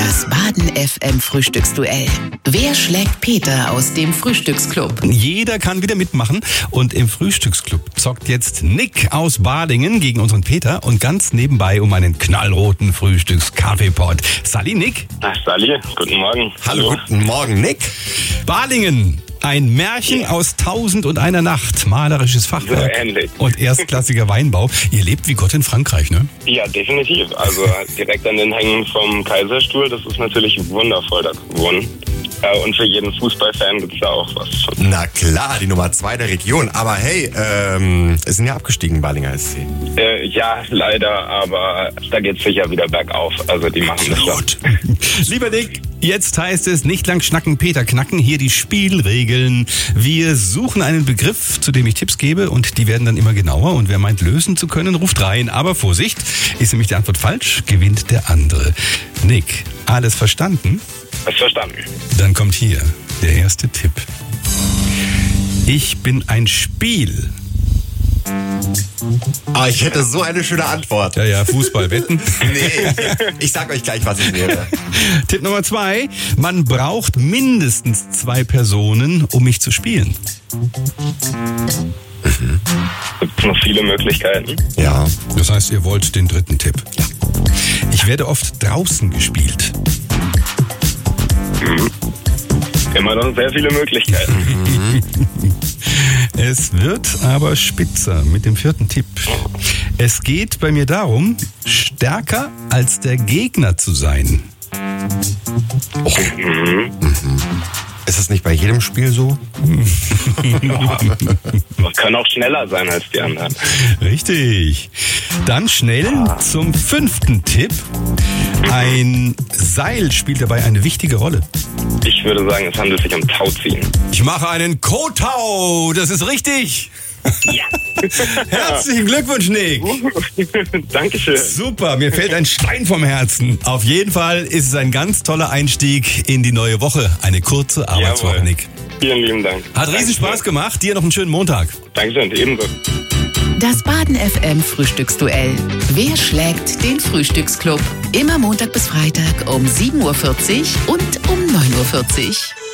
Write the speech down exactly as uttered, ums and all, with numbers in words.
Das Baden F M Frühstücksduell. Wer schlägt Peter aus dem Frühstücksclub? Jeder kann wieder mitmachen und im Frühstücksclub zockt jetzt Nick aus Balingen gegen unseren Peter und ganz nebenbei um einen knallroten Frühstückskaffeepot. Sally, Nick? Ach, Sally, guten Morgen. Hallo, guten Morgen, Nick. Balingen. Ein Märchen aus Tausend und einer Nacht, malerisches Fachwerk So ähnlich. und erstklassiger Weinbau. Ihr lebt wie Gott in Frankreich, ne? Ja, definitiv. Also direkt an den Hängen vom Kaiserstuhl, das ist natürlich wundervoll da zu wohnen. Äh, Und für jeden Fußballfan gibt es da auch was. Na klar, die Nummer zwei der Region. Aber hey, ähm, es sind ja abgestiegen, Balinger S C. Äh, ja, leider, aber da geht es sicher wieder bergauf. Also die machen das schon. Lieber Nick, jetzt heißt es nicht lang schnacken, Peter knacken. Hier die Spielregeln. Wir suchen einen Begriff, zu dem ich Tipps gebe und die werden dann immer genauer. Und wer meint, lösen zu können, ruft rein. Aber Vorsicht, ist nämlich die Antwort falsch, gewinnt der andere. Nick, alles verstanden? Hast verstanden. Dann kommt hier der erste Tipp. Ich bin ein Spiel. Ah, ich hätte so eine schöne Antwort. Ja, ja, Fußball, wetten. Nee, ich sag euch gleich, was ich wäre. Tipp Nummer zwei. Man braucht mindestens zwei Personen, um mich zu spielen. Gibt es noch viele Möglichkeiten? Ja. Das heißt, ihr wollt den dritten Tipp. Ja. Ich werde oft draußen gespielt. Immer noch sehr viele Möglichkeiten. Es wird aber spitzer mit dem vierten Tipp. Es geht bei mir darum, stärker als der Gegner zu sein. Oh. Mhm. Ist das nicht bei jedem Spiel so? Man kann auch schneller sein als die anderen. Richtig. Dann schnell zum fünften Tipp. Ein Seil spielt dabei eine wichtige Rolle. Ich würde sagen, es handelt sich um Tauziehen. Ich mache einen Kotau. Das ist richtig. Ja. Herzlichen Glückwunsch, Nick. Dankeschön. Super, mir fällt ein Stein vom Herzen. Auf jeden Fall ist es ein ganz toller Einstieg in die neue Woche. Eine kurze Arbeitswoche, Jawohl. Nick. Vielen lieben Dank. Hat riesen Spaß gemacht. Dir noch einen schönen Montag. Dankeschön, ebenso. Das Baden F M Frühstücksduell. Wer schlägt den Frühstücksclub? Immer Montag bis Freitag um sieben Uhr vierzig und um neun Uhr vierzig.